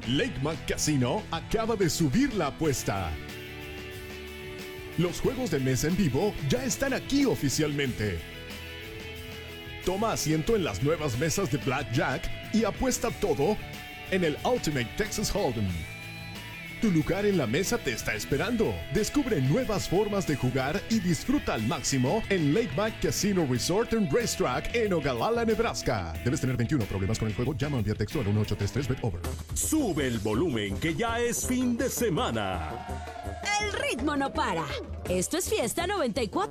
Lake Mac Casino acaba de subir la apuesta. Los juegos de mesa en vivo ya están aquí oficialmente. Toma asiento en las nuevas mesas de Blackjack y apuesta todo en el Ultimate Texas Hold'em. Tu lugar en la mesa te está esperando. Descubre nuevas formas de jugar y disfruta al máximo en Lake Mac Casino Resort and Racetrack en Ogallala, Nebraska. Debes tener 21. Problemas con el juego, llama vía texto al 1833-BET-OVER. Sube el volumen que ya es fin de semana. El ritmo no para. Esto es Fiesta 94.